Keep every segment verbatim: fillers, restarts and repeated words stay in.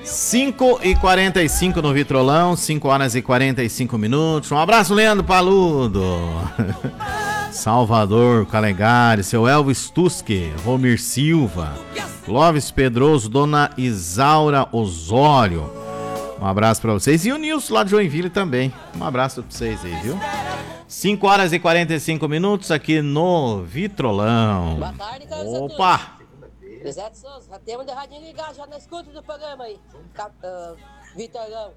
cinco e quarenta e cinco no Vitrolão, cinco horas e quarenta e cinco minutos. Um abraço, Leandro Paludo. Salvador Calegari, seu Elvis Tusque, Romir Silva, Clóvis Pedroso, Dona Isaura Osório. Um abraço pra vocês. E o Nilson lá de Joinville também. Um abraço pra vocês aí, viu? cinco horas e quarenta e cinco minutos aqui no Vitrolão. Boa tarde, Carlos. Opa! Lisete Souza, já temos de radinho ligado já na escuta do programa aí. Uh, Vitrolão.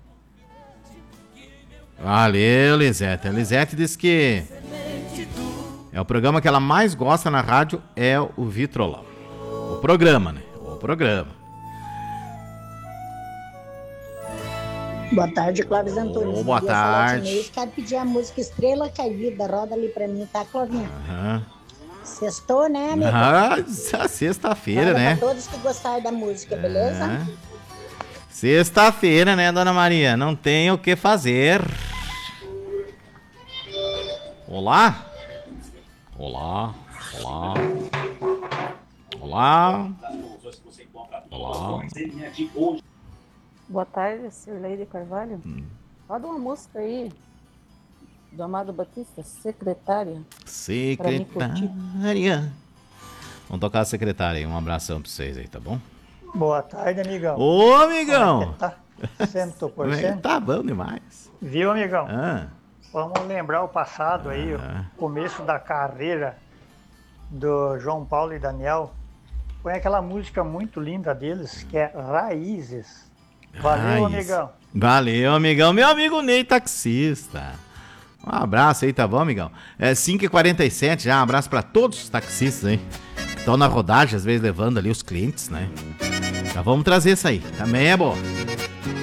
Valeu, Lisete. A Lisete disse que é o programa que ela mais gosta na rádio, é o Vitrolão. O programa, né? O programa. Boa tarde, Clóvis Antunes. Oh, boa tarde. Quero pedir a música Estrela Caída. Roda ali pra mim, tá, Clovinho? Aham. Sextou, né, amigo? Ah, sexta-feira, né? Pra todos que gostaram da música, beleza? É. Sexta-feira, né, Dona Maria? Não tem o que fazer. Olá? Olá? Olá? Olá? Olá? Boa tarde, Cirleide Carvalho. Hum. Roda uma música aí do Amado Batista, Secretária. Secretária. Vamos tocar a secretária aí. Um abração pra vocês aí, tá bom? Boa tarde, amigão. Ô, amigão! Tá cento por cento. Tá bom demais. Viu, amigão? Ah. Vamos lembrar o passado aí, ah. o começo da carreira do João Paulo e Daniel. Põe aquela música muito linda deles, que é Raízes. Valeu, Raiz. Amigão. Valeu, amigão. Meu amigo Ney, taxista. Um abraço aí, tá bom, amigão? É cinco e quarenta e sete já, um abraço pra todos os taxistas aí. Estão na rodagem, às vezes levando ali os clientes, né? Já vamos trazer isso aí. Também é bom.